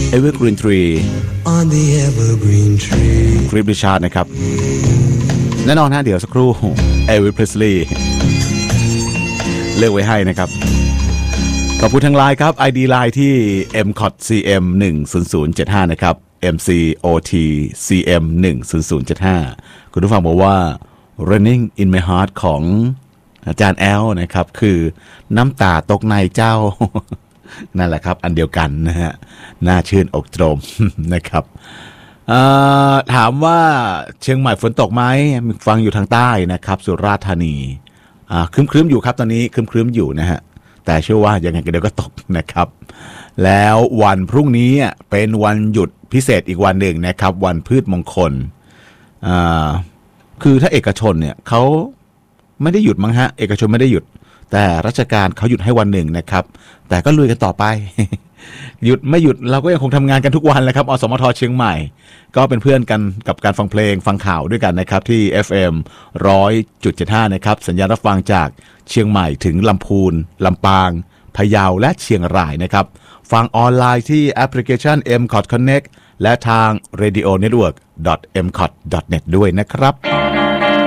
Evergreen Tree on the evergreen tree คลิปดิชาร์ดนะครับแน่นอนฮะเดี๋ยวสักครู่ Elvis Presley เลือกไว้ให้นะครับขอบคุณทางไลน์ครับ ID ไลน์ที่ mcotcm10075 นะครับ mcotcm10075 คุณผู้ฟังบอกว่า Running in my heart ของอาจารย์แอลนะครับคือน้ำตาตกในเจ้า นั่นแหละครับอันเดียวกันนะฮะน่าชื่นอกตรม นะครับถามว่าเชียงใหม่ฝนตกไหมฟังอยู่ทางใต้นะครับสุราษฎร์ธานีครึ้มๆอยู่ครับตอนนี้ครึ้มๆอยู่นะฮะแต่เชื่อว่ายังไงก็เดี๋ยวก็ตกนะครับแล้ววันพรุ่งนี้เป็นวันหยุดพิเศษอีกวันหนึ่งนะครับวันพืชมงคลคือถ้าเอกชนเนี่ยเขาไม่ได้หยุดมั้งฮะเอกชนไม่ได้หยุดแต่ราชการเขาหยุดให้วันหนึ่งนะครับแต่ก็ลุยกันต่อไป หยุดไม่หยุดเราก็ยังคงทำงานกันทุกวันแหละครับอสมทเชียงใหม่ก็เป็นเพื่อนกันกับการฟังเพลงฟังข่าวด้วยกันนะครับที่ FM 100.75 นะครับสัญญาณรับฟังจากเชียงใหม่ถึงลำพูนลำปางพะเยาและเชียงรายนะครับฟังออนไลน์ที่แอปพลิเคชัน MCOT Connect และทาง radionetwork.mcot.net ด้วยนะครับ